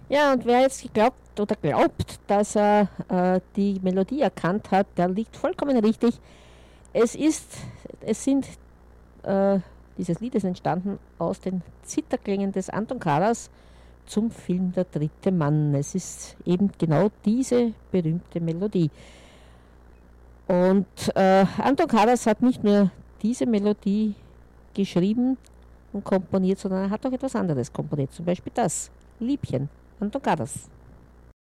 Ja, und wer jetzt geglaubt oder glaubt, dass er die Melodie erkannt hat, der liegt vollkommen richtig. Es ist, es sind, äh, dieses Lied ist entstanden aus den Zitherklängen des Anton Karas zum Film Der dritte Mann. Es ist eben genau diese berühmte Melodie. Und Anton Karas hat nicht nur diese Melodie geschrieben und komponiert, sondern er hat auch etwas anderes komponiert. Zum Beispiel das Liebchen, Anton Karas.